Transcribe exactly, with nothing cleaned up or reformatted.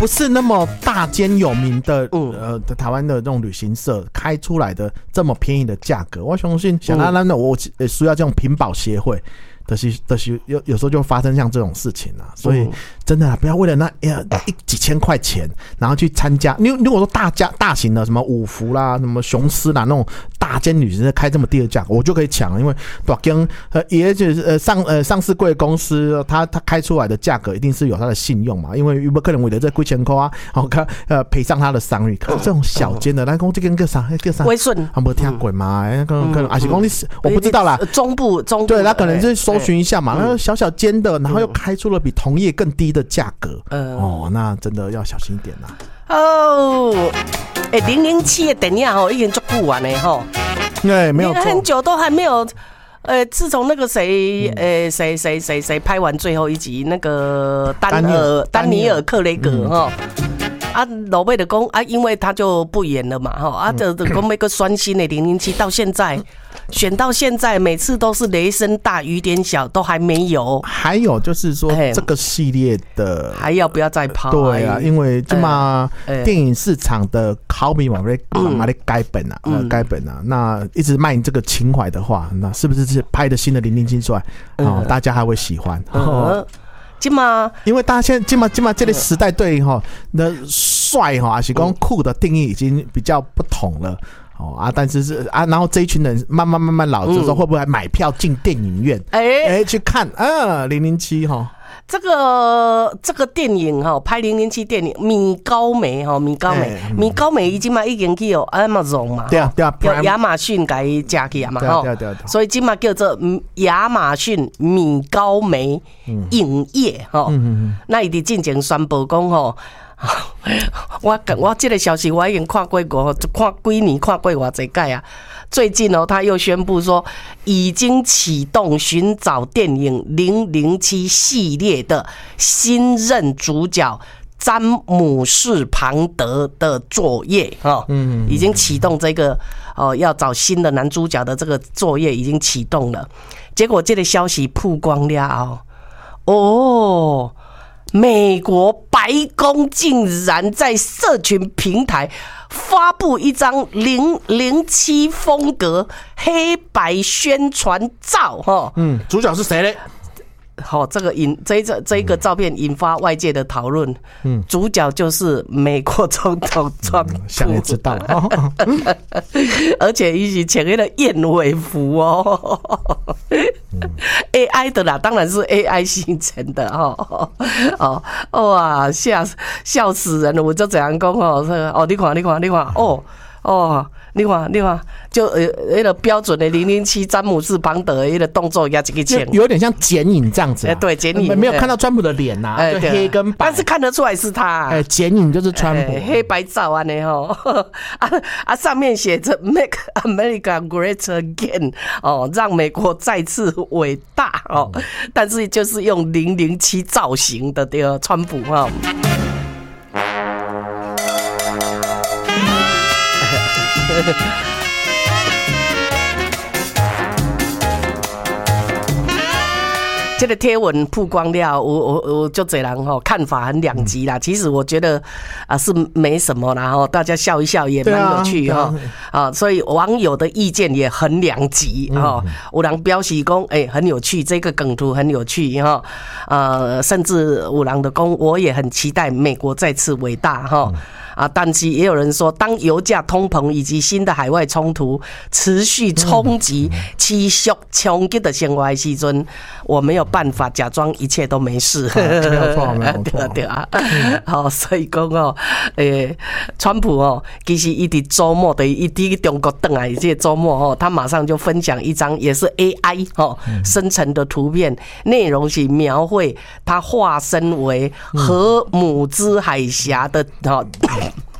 不是那么大间有名的，嗯、呃，台湾的这种旅行社开出来的这么便宜的价格，我相信像咱咱我需要这种品保协会。就是就是有有时候就发生像这种事情啊，所以真的、啊、不要为了那一几千块钱，然后去参加。你如果说大家大型的什么五福啦、什么雄狮啦那种大间旅行社开这么低的价格，我就可以抢，因为大间呃也就是呃上呃上市贵公司，他他开出来的价格一定是有他的信用嘛，因为有没有可能为了这几千块啊，好看呃赔上他的商誉。可是这种小间的，来讲这个个啥个啥， 威顺， 他没听过嘛？可能可能还是讲你我不知道啦， 中部中部对，他可能是搜寻一下嘛，然后小小间的，然后又开出了比同业更低的价格，嗯、哦，那真的要小心一点啦。 哦，哎，零零七的电影哦，已经足久完了吼， 对，没有错， 很久都还没有。呃，自从那个谁，呃，谁谁谁谁拍完最后一集，那个丹尔丹尼尔克雷格哈。啊，老辈的讲啊，因为他就不演了嘛，哈啊，这这讲那个酸新的零零七到现在选到现在，每次都是雷声大雨点小，都还没有。还有就是说，这个系列的还要不要再拍？ 对啊，因为这嘛电影市场的考米嘛，马来改本啊，呃，改本啊，那一直卖这个情怀的话，那是不是是拍的新的零零七出来，哦，大家还会喜欢？ 今嘛， 因为大家现在今嘛今嘛这个时代对哈的帅哈，还是讲酷的定义已经比较不同了哦啊，但是是啊，然后这一群人慢慢慢慢老之后，会不会还买票进电影院？哎哎、欸欸，去看啊零零七哈。 这个这个电影哈，拍零零七电影，米高梅哈，米高梅，米高梅已经嘛已经去有 Amazon 嘛， 对啊对啊， 有亚马逊给伊加起啊嘛，哈，对对对，所以今嘛叫做亚马逊米高梅影业哈，那伊伫进前宣布讲吼。我我这个消息我已经看过过，看几年看过偌济届啊。最近哦，他又宣布说，已经启动寻找电影零零七系列的新任主角詹姆士庞德的作业哦，嗯，已经启动这个哦，要找新的男主角的这个作业已经启动了。结果这个消息曝光了哦，哦。美国白宫竟然在社群平台发布一张零零七风格黑白宣传照，哈， 嗯，主角是谁嘞？ 好，这个引这一这这一个照片引发外界的讨论。嗯，主角就是美国总统川普， 想也知道， 而且一起穿那个燕尾服哦。A I 的啦，当然是 A I 形成的哈。哦，哇，吓笑死人了！我就这样讲哦，哦，你看，你看，你看，哦。哦，你看，你看，就呃，那个标准的零零七詹姆士庞德的那个动作，压这个钱， 有点像剪影这样子、啊。 哎，对，剪影没有看到川普的脸呐、啊，就黑跟白， 但是看得出来是他。 哎，剪影就是川普， 黑白照啊，你吼，啊啊，上面写着 "Make America Great Again" 哦，让美国再次伟大哦，嗯、但是就是用零零七造型的这个川普哈。这个贴文曝光了，我我我就这人哈，看法很两极啦。其实我觉得啊是没什么啦哈，大家笑一笑也蛮有趣哈啊，所以网友的意见也很两极哈。有人表示讲，哎，很有趣，这个梗图很有趣哈，呃，甚至有人的讲，我也很期待美国再次伟大哈。啊，但是也有人说，当油价通膨以及新的海外冲突持续冲击、持续冲击的生活的时阵，我没有办法假装一切都没事。 没有错，没有错， 对啊，对啊。好，所以讲哦，诶，川普哦，其实一伫周末的一伫中国回来，这周末哦，他马上就分享一张也是 A I 哦生成的图片，内容是描绘他化身为荷姆兹海峡的哦。